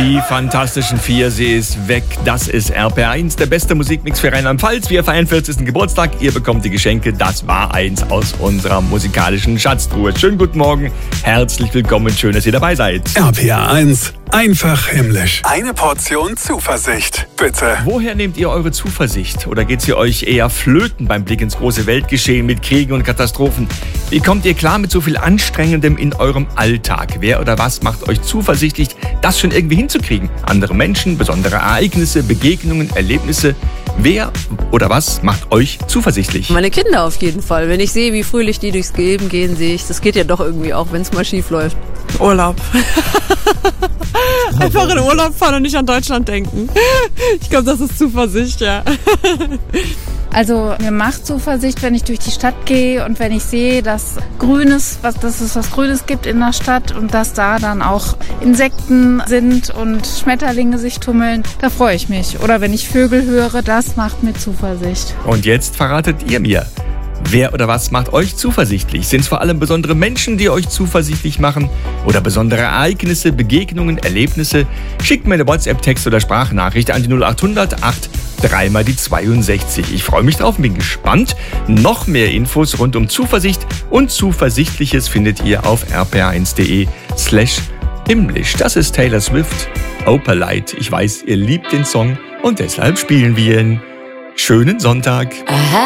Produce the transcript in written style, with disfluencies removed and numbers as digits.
Die Fantastischen Vier, sie ist weg. Das ist RPR1, der beste Musikmix für Rheinland-Pfalz. Wir feiern 40. Geburtstag. Ihr bekommt die Geschenke. Das war eins aus unserer musikalischen Schatztruhe. Schönen guten Morgen, herzlich willkommen. Schön, dass ihr dabei seid. RPR1, einfach himmlisch. Eine Portion Zuversicht, bitte. Woher nehmt ihr eure Zuversicht? Oder geht's hier euch eher flöten beim Blick ins große Weltgeschehen mit Kriegen und Katastrophen? Wie kommt ihr klar mit so viel Anstrengendem in eurem Alltag? Wer oder was macht euch zuversichtlich, das schon irgendwie hinzukriegen? Andere Menschen, besondere Ereignisse, Begegnungen, Erlebnisse. Wer oder was macht euch zuversichtlich? Meine Kinder auf jeden Fall. Wenn ich sehe, wie fröhlich die durchs Leben gehen, sehe ich, das geht ja doch irgendwie auch, wenn es mal schief läuft. Urlaub. Einfach in Urlaub fahren und nicht an Deutschland denken. Ich glaube, das ist Zuversicht, ja. Also mir macht Zuversicht, wenn ich durch die Stadt gehe und wenn ich sehe, dass es was Grünes gibt in der Stadt und dass da dann auch Insekten sind und Schmetterlinge sich tummeln, da freue ich mich. Oder wenn ich Vögel höre, das macht mir Zuversicht. Und jetzt verratet ihr mir. Wer oder was macht euch zuversichtlich? Sind es vor allem besondere Menschen, die euch zuversichtlich machen? Oder besondere Ereignisse, Begegnungen, Erlebnisse? Schickt mir eine WhatsApp-Text oder Sprachnachricht an die 0800 83 mal die 62. Ich freue mich drauf und bin gespannt. Noch mehr Infos rund um Zuversicht und Zuversichtliches findet ihr auf rpr1.de/himmlisch. Das ist Taylor Swift, Opalite. Ich weiß, ihr liebt den Song und deshalb spielen wir ihn. Schönen Sonntag.